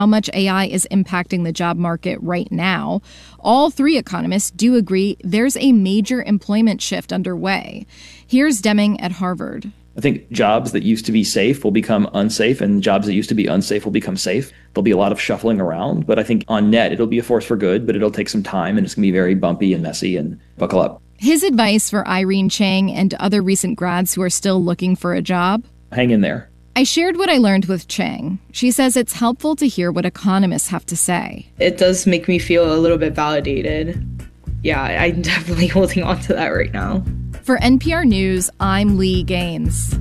how much AI is impacting the job market right now, all three economists do agree there's a major employment shift underway. Here's Deming at Harvard. I think jobs that used to be safe will become unsafe, and jobs that used to be unsafe will become safe. There'll be a lot of shuffling around, but I think on net, it'll be a force for good, but it'll take some time, and it's going to be very bumpy and messy, and buckle up. His advice for Irene Chang and other recent grads who are still looking for a job? Hang in there. I shared what I learned with Chang. She says it's helpful to hear what economists have to say. It does make me feel a little bit validated. Yeah, I'm definitely holding on to that right now. For NPR News, I'm Lee Gaines.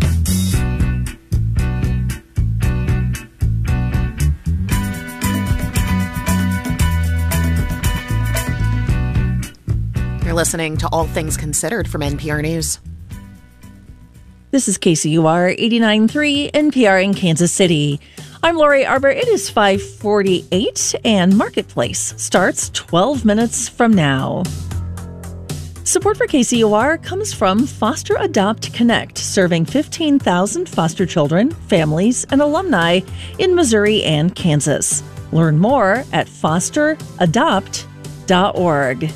You're listening to All Things Considered from NPR News. This is KCUR 89.3 NPR in Kansas City. I'm Lori Arbor. It is 5:48 and Marketplace starts 12 minutes from now. Support for KCUR comes from Foster Adopt Connect, serving 15,000 foster children, families, and alumni in Missouri and Kansas. Learn more at fosteradopt.org.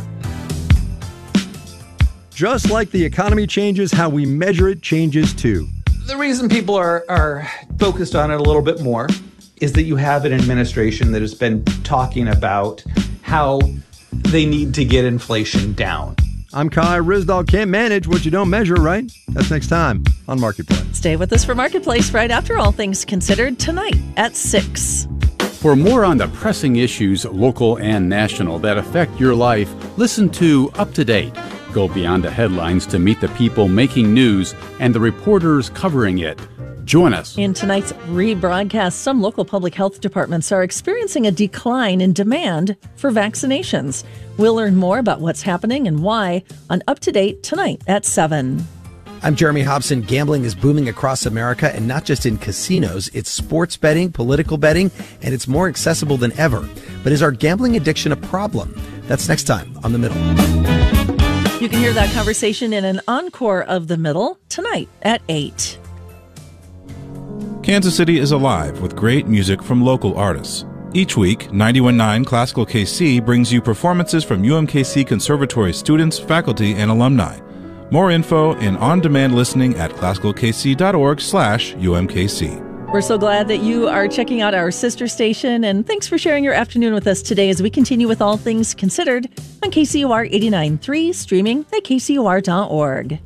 Just like the economy changes, how we measure it changes too. The reason people are focused on it a little bit more is that you have an administration that has been talking about how they need to get inflation down. I'm Kai Ryssdal. Can't manage what you don't measure, right? That's next time on Marketplace. Stay with us for Marketplace right after All Things Considered tonight at 6. For more on the pressing issues, local and national, that affect your life, listen to Up to Date. Go beyond the headlines to meet the people making news and the reporters covering it. Join us. In tonight's rebroadcast, some local public health departments are experiencing a decline in demand for vaccinations. We'll learn more about what's happening and why on Up to Date tonight at 7. I'm Jeremy Hobson. Gambling is booming across America, and not just in casinos. It's sports betting, political betting, and it's more accessible than ever. But is our gambling addiction a problem? That's next time on The Middle. You can hear that conversation in an encore of The Middle tonight at 8. Kansas City is alive with great music from local artists. Each week, 91.9 Classical KC brings you performances from UMKC Conservatory students, faculty, and alumni. More info and on-demand listening at classicalkc.org/UMKC. We're so glad that you are checking out our sister station, and thanks for sharing your afternoon with us today as we continue with All Things Considered on KCUR 89.3, streaming at kcur.org.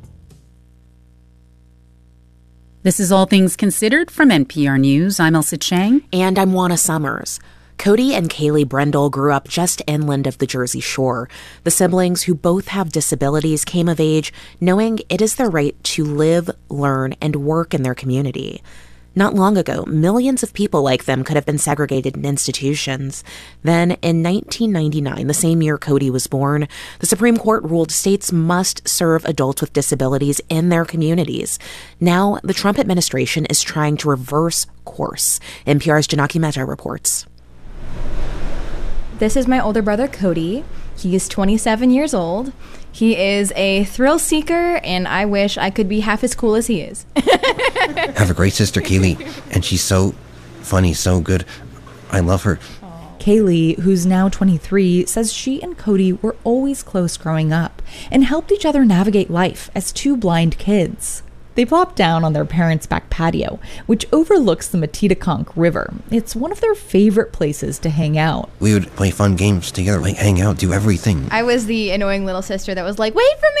This is All Things Considered from NPR News. I'm Elsa Chang. And I'm Juana Summers. Cody and Kaylee Brendel grew up just inland of the Jersey Shore. The siblings, who both have disabilities, came of age knowing it is their right to live, learn, and work in their community. Not long ago, millions of people like them could have been segregated in institutions. Then, in 1999, the same year Cody was born, the Supreme Court ruled states must serve adults with disabilities in their communities. Now, the Trump administration is trying to reverse course. NPR's Janaki Mehta reports. This is my older brother, Cody. He is 27 years old. He is a thrill seeker, and I wish I could be half as cool as he is. I have a great sister, Kaylee, and she's so funny, so good. I love her. Kaylee, who's now 23, says she and Cody were always close growing up and helped each other navigate life as two blind kids. They plopped down on their parents' back patio, which overlooks the Metedeconk River. It's one of their favorite places to hang out. We would play fun games together, like hang out, do everything. I was the annoying little sister that was like, wait for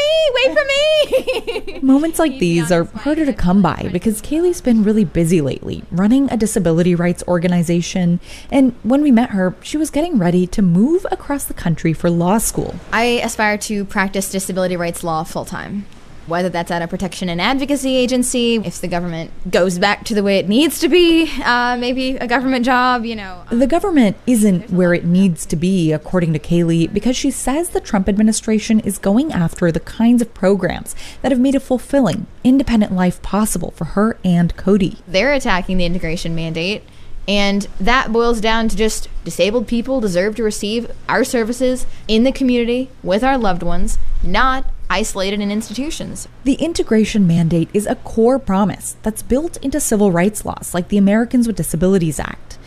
me! Moments like these are harder to come by because Kaylee's been really busy lately, running a disability rights organization. And when we met her, she was getting ready to move across the country for law school. I aspire to practice disability rights law full-time. Whether that's at a protection and advocacy agency, if the government goes back to the way it needs to be, maybe a government job, The government isn't where it needs to be, according to Kaylee, because she says the Trump administration is going after the kinds of programs that have made a fulfilling, independent life possible for her and Cody. They're attacking the integration mandate, and that boils down to just disabled people deserve to receive our services in the community with our loved ones, not isolated in institutions. The integration mandate is a core promise that's built into civil rights laws like the Americans with Disabilities Act.